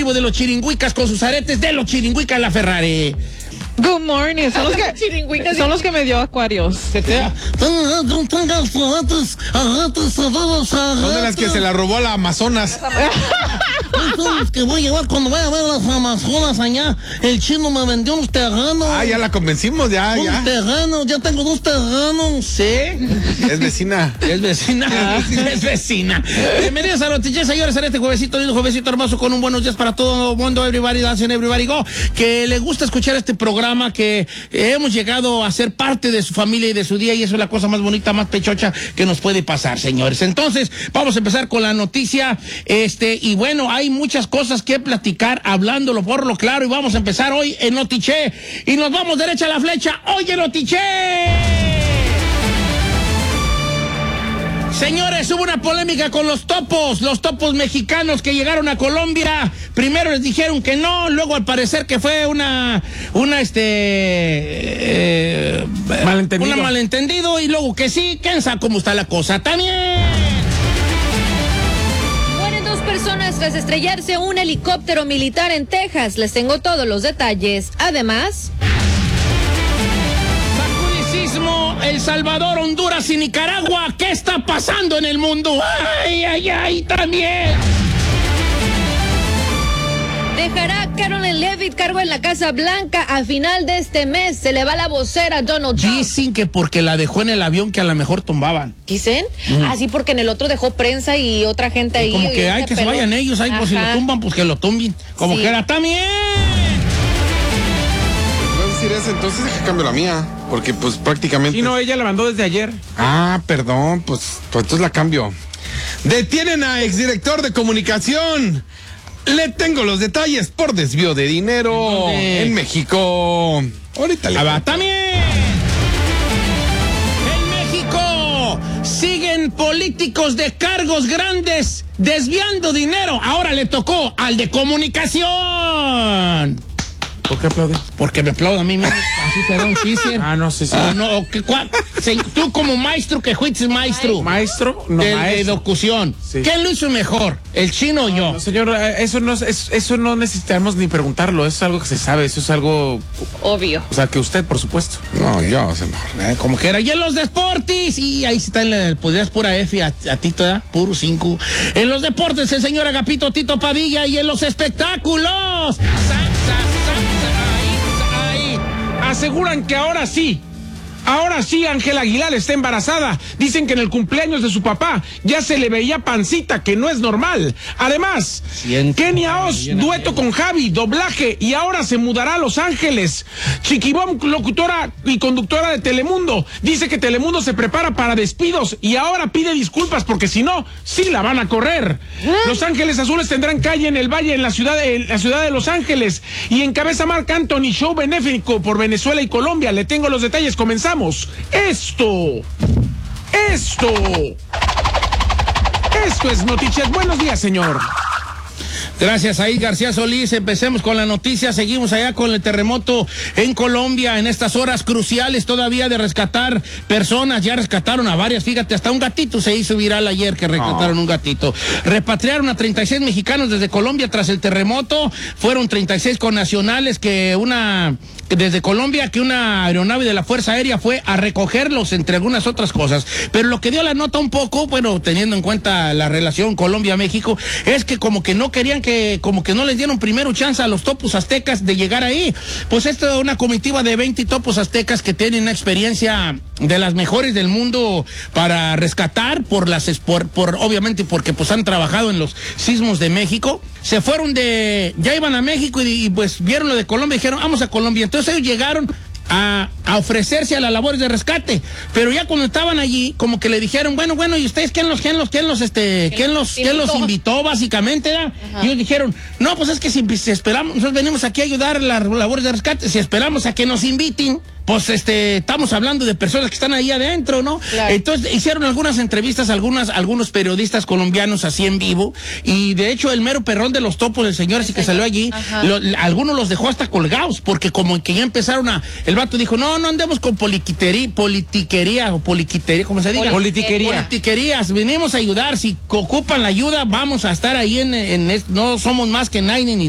tribu de los chiringüicas con sus aretes de los chiringüicas la Ferrari. Good morning. Son los que me dio Acuarios. Son de las que se la robó a la Amazonas. Son los que voy a llevar cuando vaya a ver las Amazonas allá. El chino me vendió unos terrenos. Ah, ya la convencimos, ya. Terrenos, ya tengo 2 terrenos. Sí. Es vecina. Es vecina. Es vecina. Bienvenidos a Noticias, señores, en este juevesito lindo, juevesito hermoso, con un buenos días para todo el mundo. Everybody dancing, everybody go. Que le gusta escuchar este programa, que hemos llegado a ser parte de su familia y de su día, y eso es la cosa más bonita, más pechocha que nos puede pasar, señores. Entonces, vamos a empezar con la noticia, y bueno, hay muchas cosas que platicar, hablándolo por lo claro, y vamos a empezar hoy en Notiche, y nos vamos derecha a la flecha, hoy en Notiche. Señores, hubo una polémica con los topos mexicanos que llegaron a Colombia. Primero les dijeron que no, luego al parecer que fue un malentendido, y luego que sí. ¿Quién sabe cómo está la cosa? También mueren 2 personas tras estrellarse un helicóptero militar en Texas. Les tengo todos los detalles. Además, El Salvador, Honduras y Nicaragua. ¿Qué está pasando en el mundo? ¡Ay, ay, ay! También dejará Caroline Leavitt cargo en la Casa Blanca a final de este mes. Se le va la vocera a Donald Trump. Dicen que porque la dejó en el avión, que a lo mejor tumbaban. ¿Dicen? Sí, porque en el otro dejó prensa y otra gente ahí. Como que hay que se vayan ellos ahí, pues si lo tumban, pues que lo tumben. Como que era también. Eso, entonces deja cambio la mía, porque pues prácticamente... Sí, no, ella la mandó desde ayer. Ah, perdón, pues entonces la cambio. Detienen a exdirector de comunicación. Le tengo los detalles por desvío de dinero en México. Ahorita le... También en México siguen políticos de cargos grandes desviando dinero. Ahora le tocó al de comunicación. ¿Por qué aplaude? Porque me aplaudo a mí mismo. Así te da un chiste. No, sí. No, tú como maestro que fuiste maestro. ¿Maestro? No, de maestro. Educación. Sí. ¿Quién lo hizo mejor? ¿El chino o yo? No, señor, eso no necesitamos ni preguntarlo. Eso es algo que se sabe. Eso es algo obvio. O sea, que usted, por supuesto. No, yo, señor. Como que era. Y en los deportes. Y ahí está, podrías pura F a Tito, ¿verdad? Puro 5. En los deportes, el señor Agapito Tito Padilla. Y en los espectáculos, aseguran que ahora sí, Ángela Aguilar está embarazada. Dicen que en el cumpleaños de su papá ya se le veía pancita, que no es normal. Además, Kenia Oz, dueto con Javi, doblaje, y ahora se mudará a Los Ángeles. Chiquibom, locutora y conductora de Telemundo, dice que Telemundo se prepara para despidos y ahora pide disculpas porque si no, sí la van a correr. Los Ángeles Azules tendrán calle en el Valle, en la ciudad de Los Ángeles, y encabeza Marc Anthony show benéfico por Venezuela y Colombia. Le tengo los detalles, comenzamos. Esto es Noticias. Buenos días, señor. Gracias, Aid García Solís. Empecemos con la noticia. Seguimos allá con el terremoto en Colombia, en estas horas cruciales todavía de rescatar personas. Ya rescataron a varias, fíjate, hasta un gatito se hizo viral ayer que rescataron un gatito. Repatriaron a 36 mexicanos desde Colombia tras el terremoto. Fueron 36 connacionales desde Colombia, que una aeronave de la Fuerza Aérea fue a recogerlos, entre algunas otras cosas. Pero lo que dio la nota un poco, bueno, teniendo en cuenta la relación Colombia-México, es que como que no querían como que no les dieron primero chance a los topos aztecas de llegar ahí. Pues esto es una comitiva de 20 topos aztecas que tienen una experiencia de las mejores del mundo para rescatar obviamente porque pues han trabajado en los sismos de México. Se fueron ya iban a México y pues vieron lo de Colombia y dijeron, vamos a Colombia. Entonces ellos llegaron a ofrecerse a las labores de rescate, pero ya cuando estaban allí, como que le dijeron, bueno, ¿y ustedes quién los invitó básicamente? Y ellos dijeron, no, pues es que si esperamos, nosotros venimos aquí a ayudar a las labores de rescate, si esperamos a que nos inviten, pues estamos hablando de personas que están ahí adentro, ¿no? Claro. Entonces hicieron algunas entrevistas, algunos periodistas colombianos así en vivo, y de hecho el mero perrón de los topos, el señor así que salió allí, algunos los dejó hasta colgados, porque como que ya empezaron el vato dijo, no andemos con politiquería, ¿cómo se diga? Politiquerías, venimos a ayudar, si ocupan la ayuda, vamos a estar ahí no somos más que nadie ni